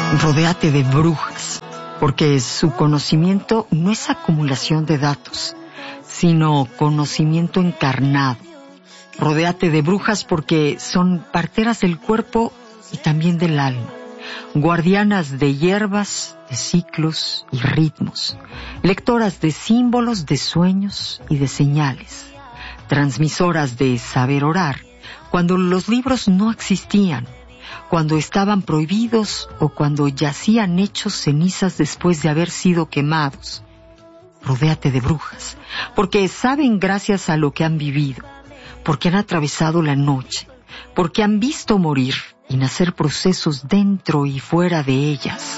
Rodéate de brujas, porque su conocimiento no es acumulación de datos, sino conocimiento encarnado. Rodéate de brujas porque son parteras del cuerpo y también del alma, guardianas de hierbas, de ciclos y ritmos, lectoras de símbolos, de sueños y de señales, transmisoras de saber orar cuando los libros no existían, cuando estaban prohibidos o cuando yacían hechos cenizas después de haber sido quemados. Rodéate de brujas, porque saben gracias a lo que han vivido, porque han atravesado la noche, porque han visto morir y nacer procesos dentro y fuera de ellas.